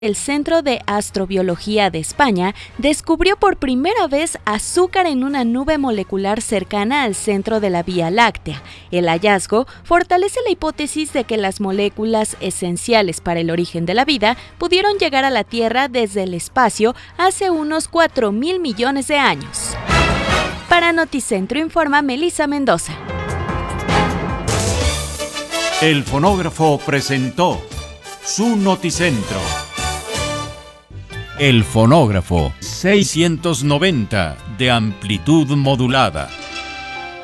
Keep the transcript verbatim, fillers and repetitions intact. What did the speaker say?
El Centro de Astrobiología de España descubrió por primera vez azúcar en una nube molecular cercana al centro de la Vía Láctea. El hallazgo fortalece la hipótesis de que las moléculas esenciales para el origen de la vida pudieron llegar a la Tierra desde el espacio hace unos cuatro mil millones de años. Para Noticentro informa Melissa Mendoza. El Fonógrafo presentó su Noticentro. El Fonógrafo seiscientos noventa de amplitud modulada.